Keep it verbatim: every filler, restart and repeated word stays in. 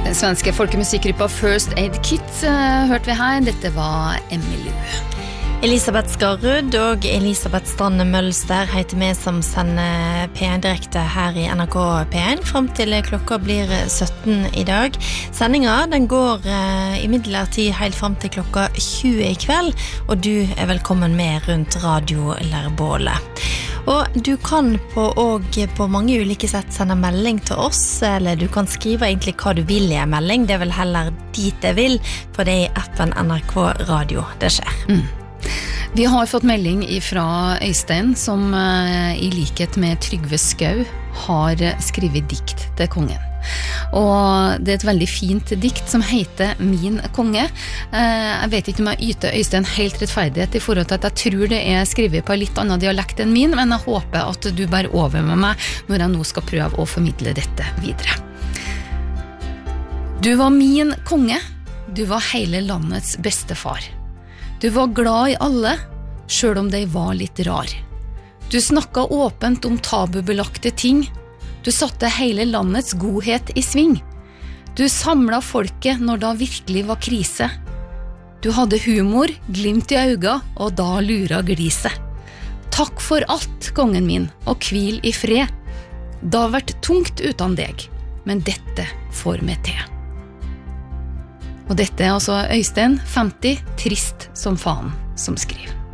Den svenske folkemusikkgruppa First Aid Kit uh, hørte vi her. Dette var Emmylou. Elisabeth Skarrud og Elisabeth Strande Mølster heter vi som sender P en direkte her i N R K P en frem til klokka blir sytten i dag. Sendingen den går eh, i midlertid helt frem til klokka tjue i kveld, og du er velkommen med rundt radiolærbålet. Og du kan på, og på mange ulike sett sende melding til oss, eller du kan skrive egentlig hva du vil i en melding. Det er vel heller dit jeg vil, for det er i appen N R K Radio det skjer. Mm. Vi har fått melding fra Øystein som uh, i likhet med Trygve Skau har skrevet dikt til kongen. Og det er et veldig fint dikt som heter Min konge. Uh, jeg vet ikke om jeg yter Øystein helt rettferdighet i forhold til at jeg tror det er skrevet på en litt annen dialekt enn min, men jeg håper at du bærer over med meg når jeg nå skal prøve å formidle dette videre. Du var min konge, du var hele landets beste far. Du var glad i alle, selv om de var litt rar. Du snakket åpent om tabubelagte ting. Du satte hele landets godhet i sving. Du samlet folket når det virkelig var krise. Du hadde humor, glimt i øynene, og da lura glise. Takk for alt, kongen min, og hvil i fred. Det har vært tungt uten deg, men dette får meg til. Og dette er altså Øystein, femti, trist som faen, som skriver.